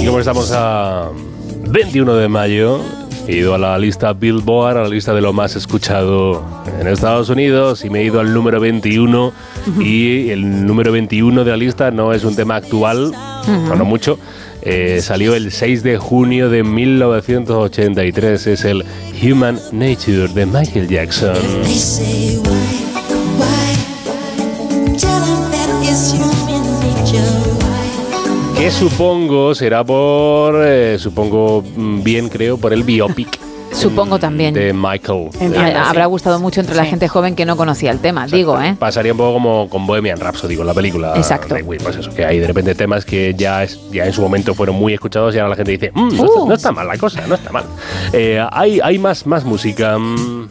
Y como estamos a 21 de mayo, he ido a la lista Billboard, a la lista de lo más escuchado en Estados Unidos, y me he ido al número 21. Y el número 21 de la lista no es un tema actual, no mucho. Salió el 6 de junio de 1983. Es el Human Nature de Michael Jackson. Que supongo será por, por el biopic. Supongo también. De Michael. Habrá gustado mucho entre la gente joven que no conocía el tema. Exacto. Digo, ¿eh? Pasaría un poco como con Bohemian Rhapsody, con la película. Exacto. Pues eso, que hay de repente temas que ya en su momento fueron muy escuchados y ahora la gente dice, no está mal la cosa, no está mal. Hay más música.